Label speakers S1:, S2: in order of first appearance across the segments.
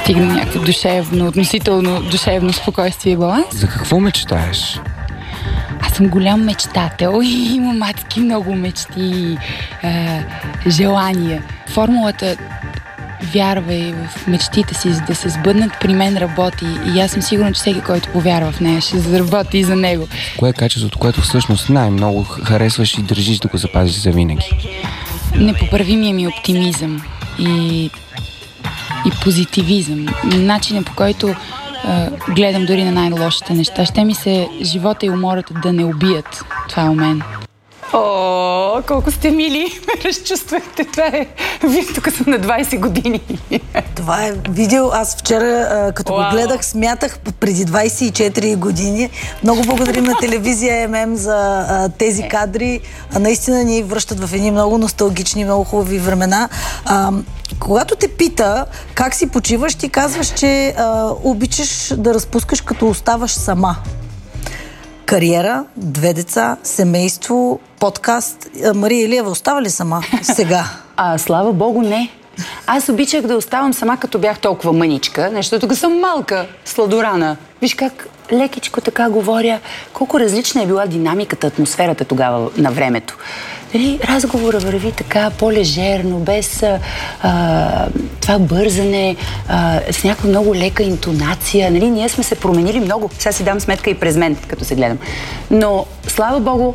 S1: постигна някакво относително душевно спокойствие и баланс.
S2: За какво мечтаеш?
S1: Аз съм голям мечтател и имам адски много мечти и желания. Формулата вярвай в мечтите си, за да се сбъднат, при мен работи и аз съм сигурна, че всеки, който повярва в нея, ще заработи и за него.
S2: Кое е качеството, което всъщност най-много харесваш и държиш да го запазиш за винаги?
S1: Непоправимия ми оптимизъм и позитивизъм. Начинът, по който гледам дори на най-лошите неща. Ще ми се живота и умората да не убият. Това е у мен. О, колко сте мили! Разчувствахте. Това е... Вие тук съм на 20 години.
S3: Това е видео. Аз вчера, като го гледах, смятах преди 24 години. Много благодарим на телевизия ММ за тези кадри. Наистина ни връщат в едни много носталгични, много хубави времена. Когато те пита как си почиваш, ти казваш, че обичаш да разпускаш, като оставаш сама. Кариера, 2 деца, семейство, подкаст. Мария Илиева остава ли сама сега?
S4: Слава Богу, не. Аз обичах да оставам сама, като бях толкова мъничка, защото съм малка, сладорана. Виж как лекичко така говоря, колко различна е била динамиката, атмосферата тогава на времето. Дали разговора върви така по-лежерно, без това бързане, с някаква много лека интонация. Нали? Ние сме се променили много. Сега си дам сметка и през мен, като се гледам. Но, слава Богу,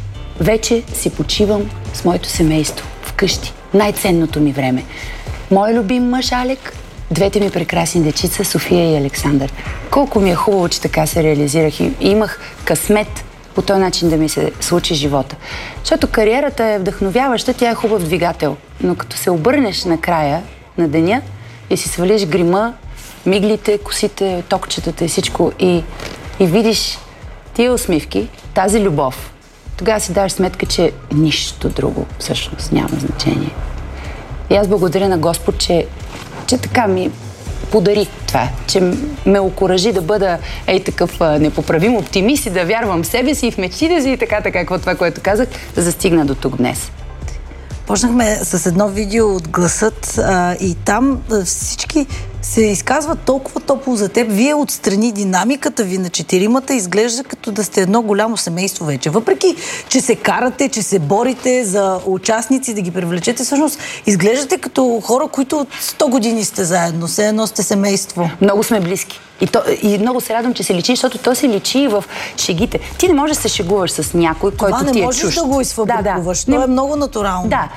S4: вече си почивам с моето семейство вкъщи. Най-ценното ми време. Мой любим мъж Алек, 2 ми прекрасни дечица, София и Александър. Колко ми е хубаво, че така се реализирах и имах късмет по този начин да ми се случи живота. Защото кариерата е вдъхновяваща, тя е хубав двигател. Но като се обърнеш на края на деня и си свалиш грима, миглите, косите, токчетата и всичко и видиш тия усмивки, тази любов, тогава си даваш сметка, че нищо друго всъщност няма значение. И аз благодаря на Господ, че така ми подари това, че ме окуражи да бъда такъв непоправим оптимист и да вярвам в себе си и в мечтите си и така, какво това, което казах, да застигна до тук днес.
S3: Почнахме с едно видео от Гласът и там всички се изказват толкова топло за теб. Вие отстрани динамиката ви на 4-мата изглежда като да сте едно голямо семейство вече. Въпреки, че се карате, че се борите за участници, да ги привлечете, всъщност изглеждате като хора, които от 100 години сте заедно. Все едно сте семейство.
S4: Много сме близки. И много се радвам, че се личи, защото то се личи и в шегите. Ти не можеш да се шегуваш с някой, който ти е чужд.
S3: Това не можеш да го изфабрикуваш. То е много натурално.
S4: Да.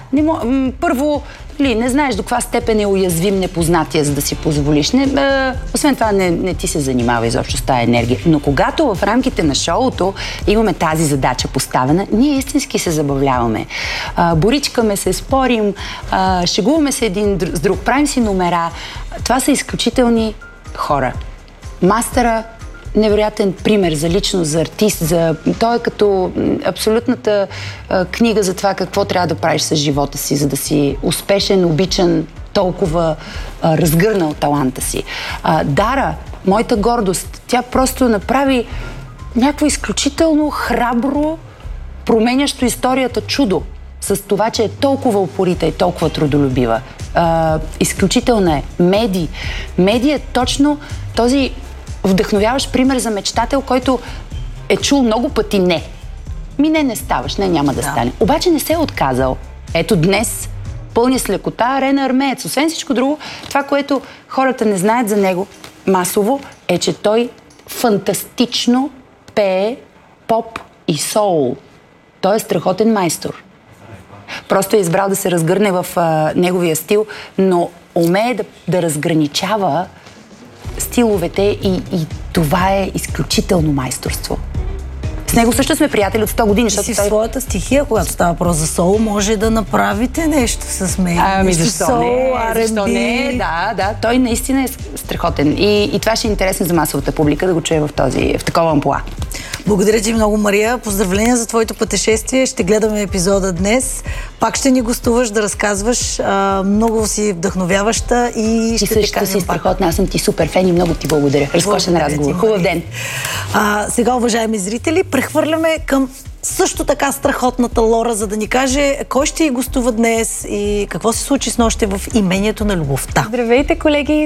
S4: Първо, не знаеш до каква степен е уязвим непознатия, за да си позволиш. Освен това, не ти се занимава изобщо с тази енергия. Но когато в рамките на шоуто имаме тази задача поставена, ние истински се забавляваме. Боричкаме се, спорим, шегуваме се един с друг, правим си номера. Това са изключителни хора. Мастера, невероятен пример за личност, за артист. Той е като абсолютната книга за това какво трябва да правиш с живота си, за да си успешен, обичан, толкова разгърнал таланта си. Дара, моята гордост, тя просто направи някакво изключително храбро, променящо историята чудо. С това, че е толкова упорита и толкова трудолюбива. Изключителна е. Меди е точно този вдъхновяващ пример за мечтател, който е чул много пъти не. Не ставаш, няма да стане. Обаче не се е отказал. Ето днес пълни с лекота Арена Армеец. Освен всичко друго, това, което хората не знаят за него масово, е, че той фантастично пее поп и соул. Той е страхотен майстор. Просто е избрал да се разгърне в неговия стил, но умее да разграничава стиловете и това е изключително майсторство. С него също сме приятели от 100 години.
S3: В своята стихия, когато става въпрос за соул, може да направите нещо с мен.
S4: Защо не? Да. Той наистина е страхотен. И това ще е интересно за масовата публика да го чуе в такова амплоа.
S3: Благодаря ти много, Мария. Поздравления за твоето пътешествие. Ще гледаме епизода днес. Пак ще ни гостуваш да разказваш. Много си вдъхновяваща и ще те кажем
S4: си страхотна. Аз съм ти супер фен и много ти благодаря. Разкошен разговор. Хубав ден.
S3: Сега, уважаеми зрители, прехвърляме към също така страхотната Лора, за да ни каже кой ще й гостува днес и какво се случи снощи в Имението на любовта.
S5: Здравейте, колеги!